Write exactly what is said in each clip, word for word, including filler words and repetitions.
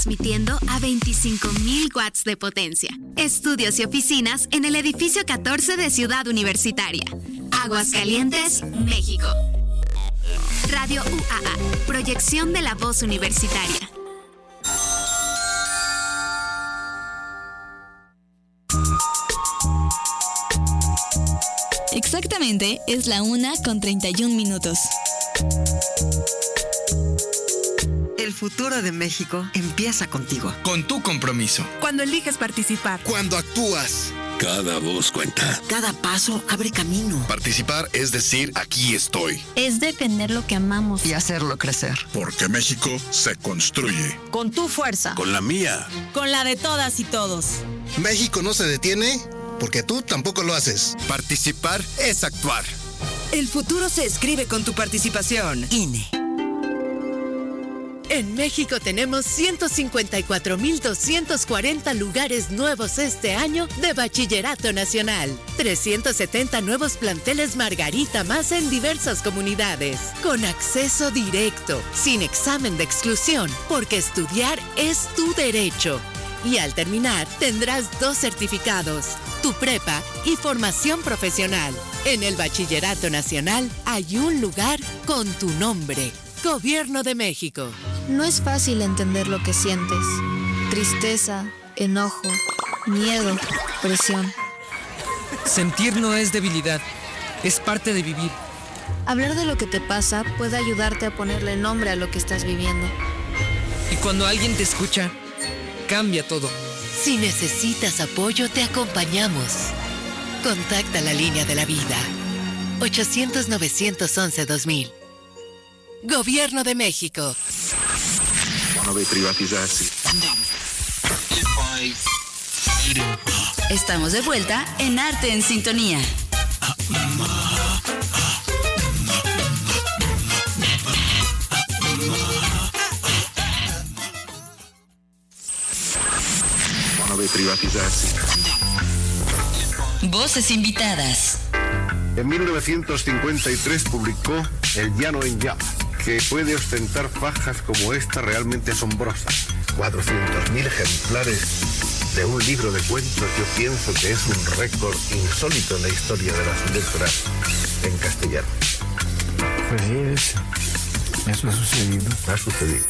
Transmitiendo a veinticinco mil watts de potencia. Estudios y oficinas en el edificio catorce de Ciudad Universitaria. Aguascalientes, México. Radio U A A, proyección de la voz universitaria. Exactamente, es la una con treinta y un minutos. El futuro de México empieza contigo. Con tu compromiso. Cuando eliges participar. Cuando actúas. Cada voz cuenta. Cada paso abre camino. Participar es decir, aquí estoy. Es defender lo que amamos. Y hacerlo crecer. Porque México se construye. Con tu fuerza. Con la mía. Con la de todas y todos. México no se detiene porque tú tampoco lo haces. Participar es actuar. El futuro se escribe con tu participación. I N E. En México tenemos ciento cincuenta y cuatro mil doscientos cuarenta lugares nuevos este año de Bachillerato Nacional. trescientos setenta nuevos planteles Margarita más en diversas comunidades. Con acceso directo, sin examen de exclusión, porque estudiar es tu derecho. Y al terminar, tendrás dos certificados, tu prepa y formación profesional. En el Bachillerato Nacional hay un lugar con tu nombre. Gobierno de México. No es fácil entender lo que sientes. Tristeza, enojo, miedo, presión. Sentir no es debilidad, es parte de vivir. Hablar de lo que te pasa puede ayudarte a ponerle nombre a lo que estás viviendo. Y cuando alguien te escucha, cambia todo. Si necesitas apoyo, te acompañamos. Contacta la línea de la vida. ochocientos, novecientos once, dos mil. Gobierno de México. Estamos de vuelta en Arte en Sintonía. Voces invitadas. En mil novecientos cincuenta y tres publicó El Llano en Llamas, que puede ostentar fajas como esta realmente asombrosas. cuatrocientos mil ejemplares de un libro de cuentos, yo pienso que es un récord insólito en la historia de las letras en castellano. Pues sí, eso, eso ha sucedido. Ha sucedido.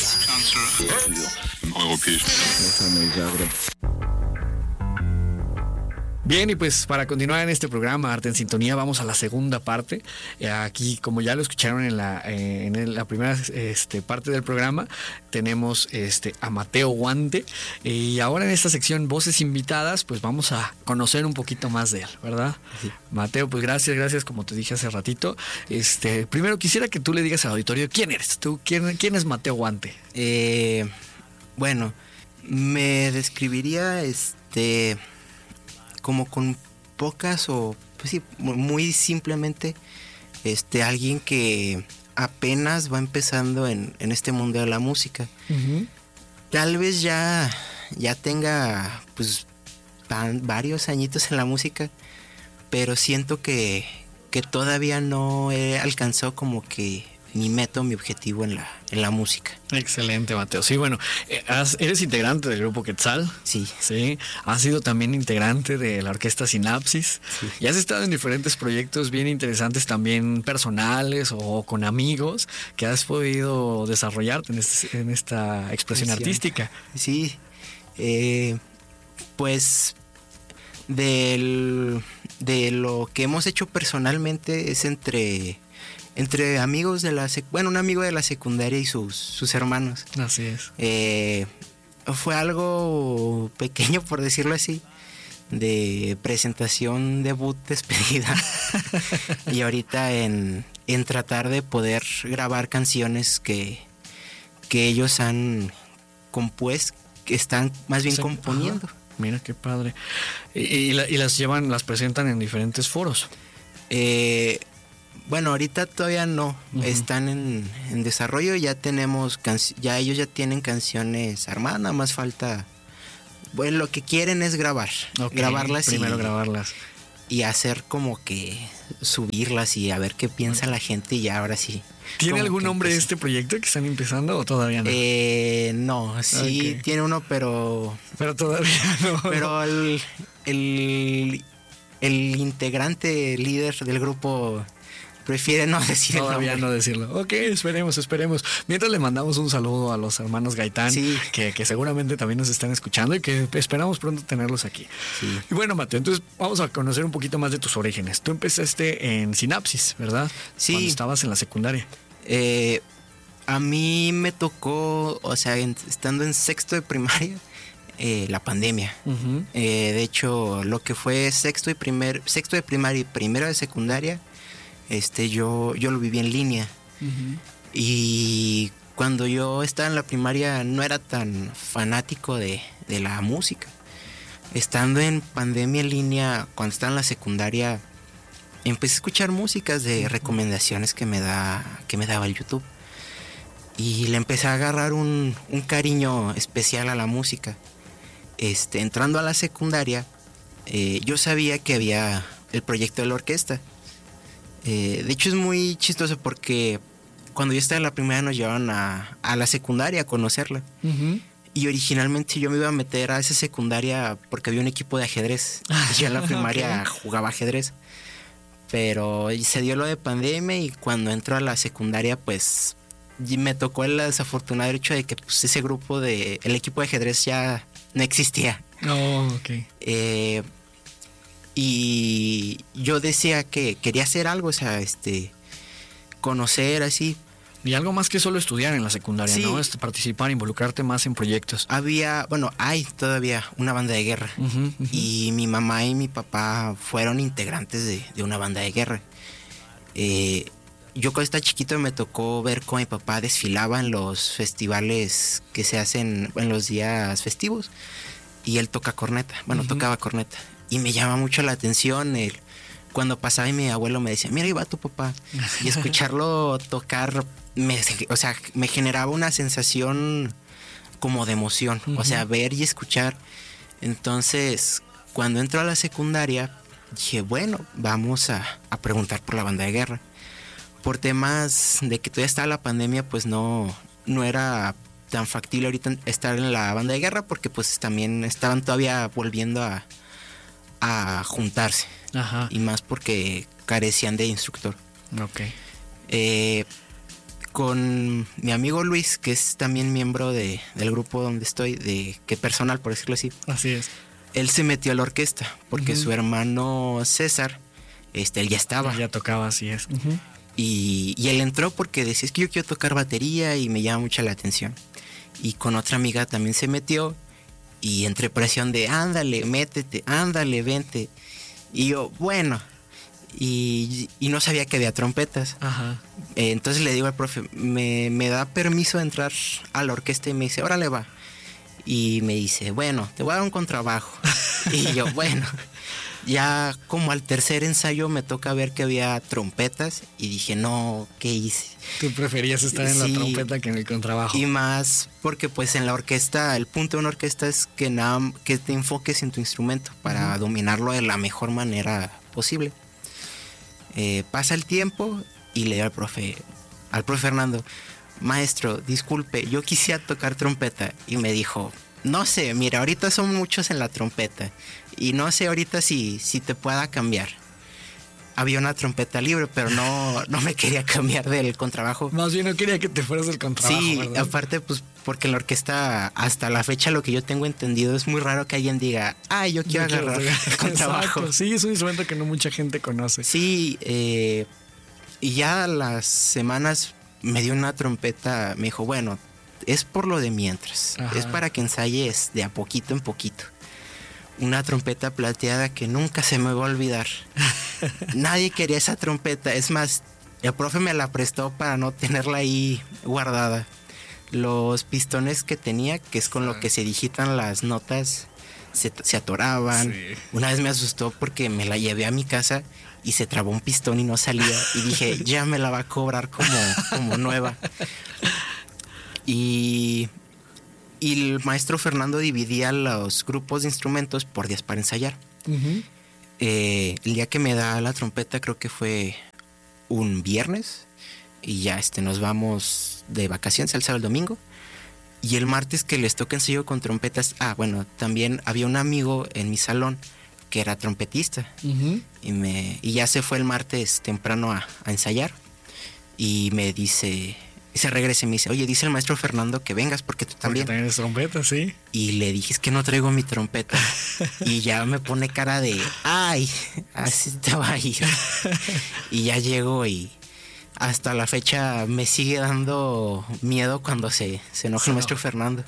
Bien, y pues para continuar en este programa Arte en Sintonía, vamos a la segunda parte. Eh, aquí, como ya lo escucharon en la, eh, en la primera este, parte del programa, tenemos este, a Mateo Guante. Y ahora en esta sección Voces Invitadas, pues vamos a conocer un poquito más de él, ¿verdad? Sí. Mateo, pues gracias, gracias, como te dije hace ratito. Este, primero quisiera que tú le digas al auditorio, ¿quién eres tú? ¿Quién, quién es Mateo Guante? Eh, bueno, me describiría este... como con pocas o pues sí, muy simplemente este alguien que apenas va empezando en, en este mundo de la música. Uh-huh. Tal vez ya, ya tenga pues van, varios añitos en la música, pero siento que, que todavía no he alcanzado como que mi meta, mi objetivo en la, en la música. Excelente, Mateo. Sí, bueno, has, eres integrante del grupo Quetzal. Sí. Sí. Has sido también integrante de la orquesta Sinapsis. Sí. Y has estado en diferentes proyectos bien interesantes también personales o con amigos que has podido desarrollarte en, este, en esta expresión sí, artística. Sí. Eh, pues del, de lo que hemos hecho personalmente es entre... entre amigos de la... Sec- bueno, un amigo de la secundaria y sus, sus hermanos. Así es. Eh, fue algo pequeño, por decirlo así, de presentación, debut, despedida. Y ahorita en, en tratar de poder grabar canciones que, que ellos han compuesto, que están más bien sí. componiendo. Ajá. Mira qué padre. Y, y, la, y las llevan, las presentan en diferentes foros. Eh... Bueno, ahorita todavía no, uh-huh. están en, en desarrollo, ya tenemos, canc- ya ellos ya tienen canciones armadas, nada más falta, bueno, lo que quieren es grabar, okay, grabarlas primero y, grabarlas. y hacer como que subirlas y a ver qué piensa la gente y ya ahora sí. ¿Tiene algún nombre este proyecto que están empezando o todavía no? Eh, no, sí okay. tiene uno, pero... Pero todavía no. Pero el, el, el integrante líder del grupo prefiere no decir Todavía no decirlo. Ok, esperemos, esperemos. Mientras le mandamos un saludo a los hermanos Gaitán, sí. que, que seguramente también nos están escuchando y que esperamos pronto tenerlos aquí. Sí. Y bueno, Mateo, entonces vamos a conocer un poquito más de tus orígenes. Tú empezaste en Sinapsis, ¿verdad? Sí. Cuando estabas en la secundaria. Eh, a mí me tocó, o sea, en, estando en sexto de primaria, eh, la pandemia. Uh-huh. Eh, de hecho, lo que fue sexto y primer, sexto de primaria y primero de secundaria, Este, yo, yo lo viví en línea. Uh-huh. Y cuando yo estaba en la primaria no era tan fanático de, de la música. Estando en pandemia en línea, cuando estaba en la secundaria, empecé a escuchar músicas de recomendaciones que me, da, que me daba el YouTube. Y le empecé a agarrar un, un cariño especial a la música. Este, entrando a la secundaria, eh, yo sabía que había el proyecto de la orquesta. Eh, de hecho es muy chistoso porque cuando yo estaba en la primaria nos llevaban a, a la secundaria a conocerla. Uh-huh. Y originalmente yo me iba a meter a esa secundaria porque había un equipo de ajedrez. Yo en la primaria okay. jugaba ajedrez. Pero se dio lo de pandemia y cuando entro a la secundaria pues me tocó el desafortunado hecho de que pues, ese grupo de... el equipo de ajedrez ya no existía. Oh, ok. Eh... Y yo decía que quería hacer algo, o sea, este, conocer así. Y algo más que solo estudiar en la secundaria, sí. ¿no? Este, participar, involucrarte más en proyectos. Había, bueno, hay todavía una banda de guerra. Uh-huh, uh-huh. Y mi mamá y mi papá fueron integrantes de, de una banda de guerra. Eh, yo cuando estaba chiquito me tocó ver cómo mi papá desfilaba en los festivales que se hacen en los días festivos. Y él toca corneta, bueno, uh-huh. tocaba corneta. Y me llama mucho la atención el, cuando pasaba y mi abuelo me decía, mira, ahí va tu papá. Y escucharlo tocar, me, o sea, me generaba una sensación como de emoción. Uh-huh. O sea, ver y escuchar. Entonces, cuando entro a la secundaria, dije, bueno, vamos a, a preguntar por la banda de guerra. Por temas de que todavía estaba la pandemia, pues no, no era tan factible ahorita estar en la banda de guerra porque pues también estaban todavía volviendo a... a juntarse. Ajá. Y más porque carecían de instructor. Ok. Eh, con mi amigo Luis, que es también miembro de, del grupo donde estoy, de que personal, por decirlo así. Así es. Él se metió a la orquesta porque uh-huh. su hermano César, este, él ya estaba. Él ya tocaba, así es. Uh-huh. Y, y él entró porque decía, es que yo quiero tocar batería y me llama mucho la atención. Y con otra amiga también se metió. Y entre presión de, ándale, métete, ándale, vente. Y yo, bueno. Y, y no sabía que había trompetas. Ajá. Eh, entonces le digo al profe, ¿me, me da permiso de entrar a la orquesta? Y me dice, órale, va. Y me dice, bueno, te voy a dar un contrabajo. Y yo, bueno. Ya como al tercer ensayo me toca ver que había trompetas. Y dije, no, ¿qué hice? ¿Tú preferías estar en sí, la trompeta que en el contrabajo? Y más porque pues en la orquesta, el punto de una orquesta es que, nada, que te enfoques en tu instrumento para uh-huh. dominarlo de la mejor manera posible. Eh, pasa el tiempo y le digo al profe, al profe Fernando, maestro, disculpe, yo quisiera tocar trompeta. Y me dijo, no sé, mira, ahorita son muchos en la trompeta y no sé ahorita si, si te pueda cambiar. Había una trompeta libre, pero no, no me quería cambiar del contrabajo. Más bien no quería que te fueras del contrabajo, sí, ¿verdad? Aparte, pues, porque en la orquesta, hasta la fecha, lo que yo tengo entendido, es muy raro que alguien diga, ay, yo quiero yo agarrar quiero el contrabajo. Exacto. Sí, es un instrumento que no mucha gente conoce. Sí, eh, y ya a las semanas me dio una trompeta, me dijo, bueno, es por lo de mientras. Ajá. Es para que ensayes de a poquito en poquito. Una trompeta plateada que nunca se me va a olvidar. Nadie quería esa trompeta. Es más, el profe me la prestó para no tenerla ahí guardada. Los pistones que tenía, que es con lo que se digitan las notas, se, se atoraban. Sí. Una vez me asustó porque me la llevé a mi casa y se trabó un pistón y no salía. Y dije, ya me la va a cobrar como, como nueva. Y... Y el maestro Fernando dividía los grupos de instrumentos por días para ensayar. Uh-huh. eh, el día que me da la trompeta creo que fue un viernes y ya este, nos vamos de vacaciones el sábado el domingo. Y el martes que les toca ensayo con trompetas, ah, bueno, también había un amigo en mi salón que era trompetista. Uh-huh. y, me, y ya se fue el martes temprano a, a ensayar. Y me dice, y se regresa y me dice, oye, dice el maestro Fernando que vengas porque tú también. Porque tienes trompeta, sí. Y le dije, es que no traigo mi trompeta. Y ya me pone cara de, ay, así te va a ir. Y ya llego y hasta la fecha me sigue dando miedo cuando se, se enoja el maestro Fernando.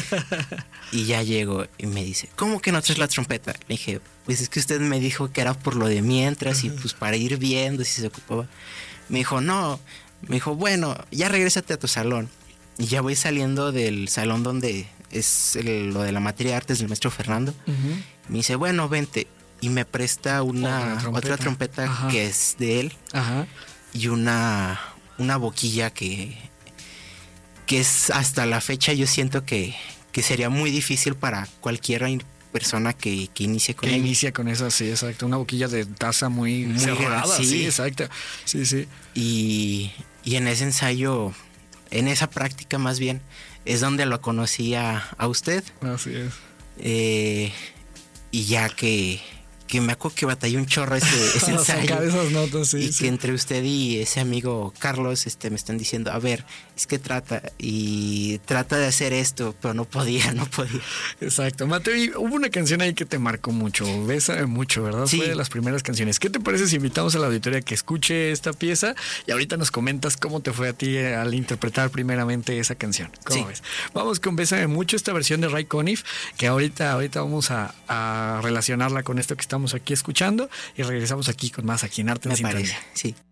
Y ya llego y me dice, ¿cómo que no traes la trompeta? Le dije, pues es que usted me dijo que era por lo de mientras y pues para ir viendo si se ocupaba. Me dijo, no. Me dijo, bueno, ya regrésate a tu salón. Y ya voy saliendo del salón donde es el, lo de la materia de artes del maestro Fernando. Uh-huh. Me dice, bueno, vente. Y me presta una otra trompeta, otra trompeta Ajá. que es de él. Ajá. Y una, una boquilla que, que es hasta la fecha yo siento que, que sería muy difícil para cualquier persona que, que inicie con que ella. inicia con eso, sí, exacto. Una boquilla de taza muy, muy cerrada, sí. sí, exacto. Sí, sí. Y, y en ese ensayo, en esa práctica más bien, es donde lo conocí a, a usted. Así es. Eh, y ya que... que me acuerdo que batallé un chorro ese, ese ensayo. Sacar esas notas, sí, y sí. que entre usted y ese amigo Carlos este, me están diciendo, a ver, es que trata, y trata de hacer esto, pero no podía, no podía. Exacto. Mateo, y hubo una canción ahí que te marcó mucho, Bésame mucho, ¿verdad? Sí. Fue de las primeras canciones. ¿Qué te parece si invitamos a la auditoría que escuche esta pieza y ahorita nos comentas cómo te fue a ti al interpretar primeramente esa canción? ¿Cómo sí. ves? Vamos con Bésame mucho, esta versión de Ray Conniff, que ahorita, ahorita vamos a, a relacionarla con esto que estamos aquí escuchando y regresamos aquí con más aquí en Arte en Me Sintonía. parece, sí.